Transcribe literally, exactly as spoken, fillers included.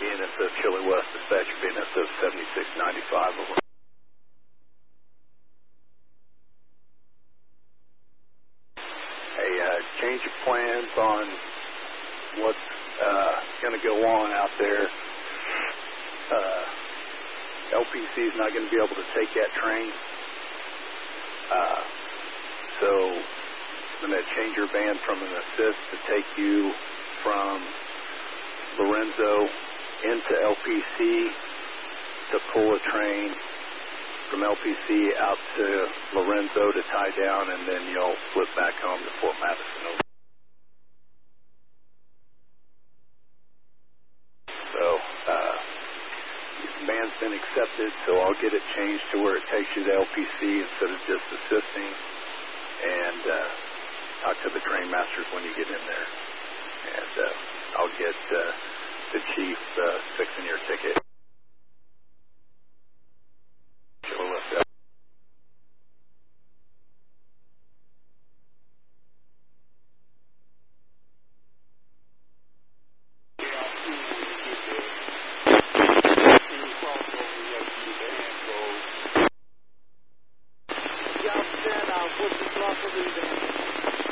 B N S F Chili West, dispatcher B N S F seventy-six ninety-five, over. Hey, uh, change of plans on what's uh, going to go on out there. Uh, L P C is not going to be able to take that train. Uh, so I'm going to change your band from an assist to take you from Lorenzo into L P C to pull a train from L P C out to Lorenzo to tie down, and then you'll flip back home to Fort Madison. So, uh, the band's been accepted, so I'll get it changed to where it takes you to L P C instead of just assisting, and uh, talk to the train masters when you get in there. And uh, I'll get uh, the chief uh, fixing your ticket.